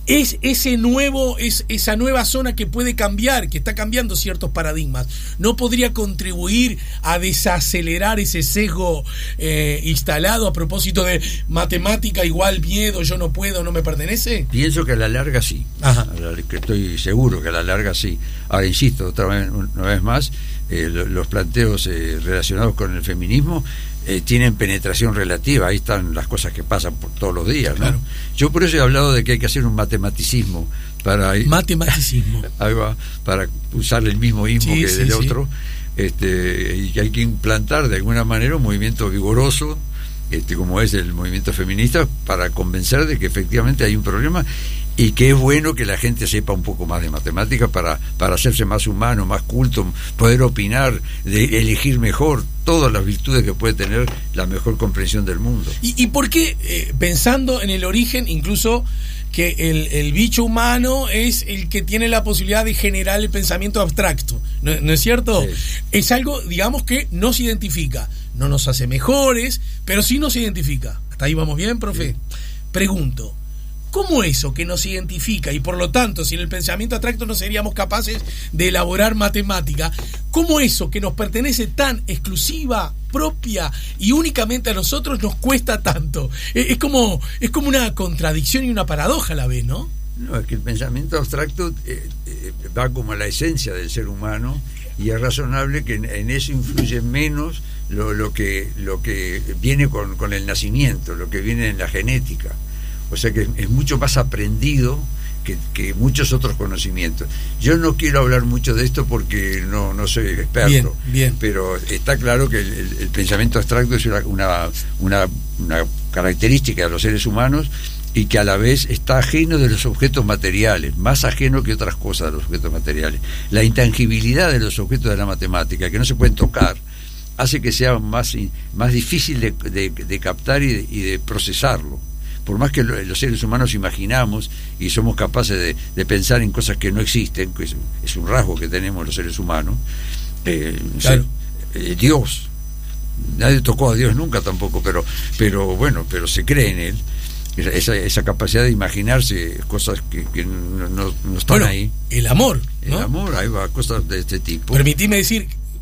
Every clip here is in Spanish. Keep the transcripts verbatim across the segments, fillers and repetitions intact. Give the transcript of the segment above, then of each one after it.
es ese nuevo, es esa nueva zona que puede cambiar, que está cambiando ciertos paradigmas, ¿no podría contribuir a desacelerar ese sesgo eh, instalado a propósito de matemática igual miedo, yo no puedo, no me pertenece? Pienso que a la larga sí. Ajá. Que estoy seguro que a la larga sí. Ahora insisto otra vez, una vez más, eh, los planteos eh, relacionados con el feminismo eh, tienen penetración relativa. Ahí están las cosas que pasan por todos los días, ¿no? Claro. Yo por eso he hablado de que hay que hacer un matematicismo para matematicismo ahí va, para usar el mismo ismo sí, que sí, del sí. otro, este, y que hay que implantar de alguna manera un movimiento vigoroso, este, como es el movimiento feminista, para convencer de que efectivamente hay un problema y que es bueno que la gente sepa un poco más de matemáticas para, para hacerse más humano, más culto, poder opinar, de elegir mejor, todas las virtudes que puede tener la mejor comprensión del mundo. ¿Y, y por qué, eh, pensando en el origen, incluso que el, el bicho humano es el que tiene la posibilidad de generar el pensamiento abstracto, ¿no, no es cierto? Sí. Es algo, digamos, que nos identifica, no nos hace mejores, pero sí nos identifica. ¿Hasta ahí vamos bien, profe? Sí. Pregunto, ¿cómo eso que nos identifica y por lo tanto sin el pensamiento abstracto no seríamos capaces de elaborar matemática? ¿Cómo eso que nos pertenece tan exclusiva, propia y únicamente a nosotros nos cuesta tanto? Es como, es como una contradicción y una paradoja a la vez, ¿no? No, es que el pensamiento abstracto eh, eh, va como a la esencia del ser humano y es razonable que en, en eso influye menos lo, lo, que, lo que viene con, con el nacimiento, lo que viene en la genética. O sea que es mucho más aprendido que, que muchos otros conocimientos. Yo no quiero hablar mucho de esto porque no, no soy experto, bien, bien. Pero está claro que el, el, el pensamiento abstracto es una, una, una, una característica de los seres humanos y que a la vez está ajeno de los objetos materiales, más ajeno que otras cosas de los objetos materiales. La intangibilidad de los objetos de la matemática, que no se pueden tocar, hace que sea más, más difícil de, de, de captar y de, y de procesarlo. Por más que los seres humanos imaginamos y somos capaces de, de pensar en cosas que no existen, que es, es un rasgo que tenemos los seres humanos, eh, claro. se, eh, Dios, nadie tocó a Dios nunca tampoco, pero, pero bueno, pero se cree en él, esa, esa capacidad de imaginarse cosas que, que no, no, no están bueno, ahí. El amor, ¿no? El amor, ahí va, cosas de este tipo. Permitime decir,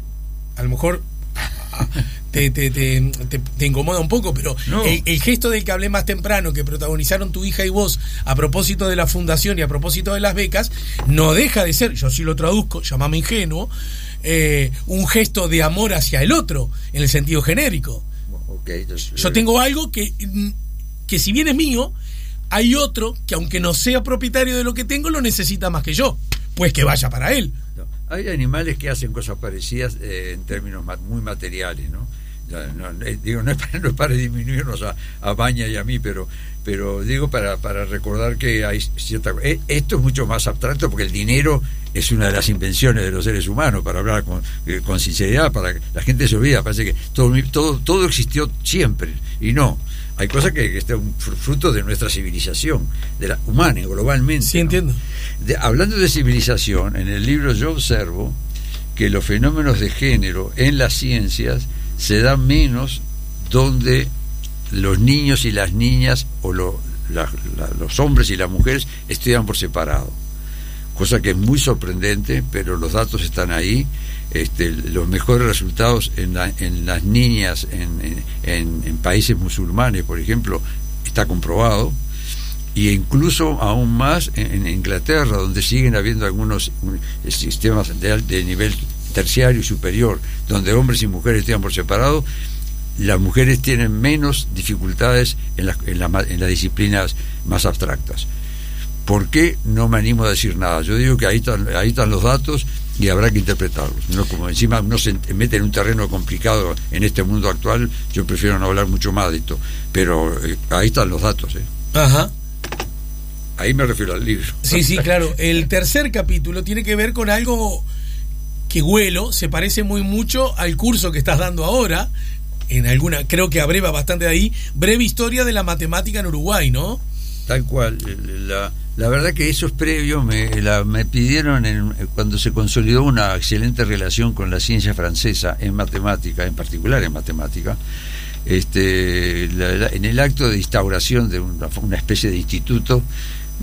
a lo mejor Te, te, te, te, te incomoda un poco, pero no. el, el gesto del que hablé más temprano, que protagonizaron tu hija y vos a propósito de la fundación y a propósito de las becas, no deja de ser, yo sí lo traduzco, llamame ingenuo, eh, un gesto de amor hacia el otro, en el sentido genérico. Okay, entonces, yo tengo algo que, que si bien es mío, hay otro que aunque no sea propietario de lo que tengo, lo necesita más que yo, pues que vaya para él. No. Hay animales que hacen cosas parecidas eh, en términos muy materiales, ¿no? No, no, digo, no es para, no es para disminuirnos a, a Baña y a mí, pero pero digo para, para recordar que hay cierta... Eh, esto es mucho más abstracto porque el dinero es una de las invenciones de los seres humanos, para hablar con, eh, con sinceridad, para que la gente se olvida, parece que todo, todo, todo existió siempre, y no. Hay cosas que, que están fruto de nuestra civilización, de la humana, globalmente. Sí, ¿no? entiendo. De, hablando de civilización, en el libro yo observo que los fenómenos de género en las ciencias se dan menos donde los niños y las niñas o lo, la, la, los hombres y las mujeres estudian por separado, cosa que es muy sorprendente, pero los datos están ahí. Este, los mejores resultados en, la, en las niñas en, en, en países musulmanes, por ejemplo, está comprobado, y incluso aún más en, en Inglaterra, donde siguen habiendo algunos sistemas de, de nivel terciario y superior, donde hombres y mujeres estudian por separado, las mujeres tienen menos dificultades en, la, en, la, en las disciplinas más abstractas. ¿Por qué? No me animo a decir nada. Yo digo que ahí están, ahí están los datos y habrá que interpretarlos. No, como encima uno se mete en un terreno complicado en este mundo actual, yo prefiero no hablar mucho más de esto. Pero eh, ahí están los datos. ¿eh? Ajá. Ahí me refiero al libro. Sí, sí, claro. El tercer capítulo tiene que ver con algo que huelo, se parece muy mucho al curso que estás dando ahora, en alguna, creo que abreva bastante de ahí, breve historia de la matemática en Uruguay, ¿no? Tal cual. La, la verdad que eso es previo, me, la, me pidieron en, cuando se consolidó una excelente relación con la ciencia francesa en matemática, en particular en matemática, este, la, la, en el acto de instauración de una, una especie de instituto,